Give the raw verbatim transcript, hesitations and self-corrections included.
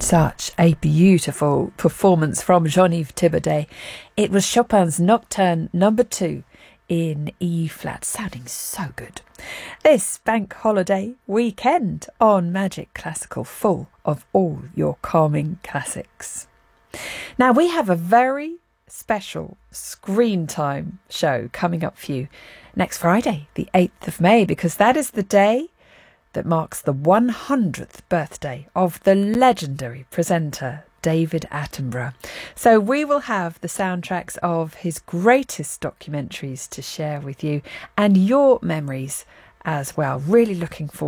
Such a beautiful performance from Jean-Yves Thibaudet. It was Chopin's Nocturne number two in E flat, sounding so good. This bank holiday weekend on Magic Classical, full of all your calming classics. Now we have a very special Screen Time show coming up for you next Friday, the eighth of May, because that is the day that marks the one hundredth birthday of the legendary presenter David Attenborough. So we will have the soundtracks of his greatest documentaries to share with you and your memories as well. Really looking forward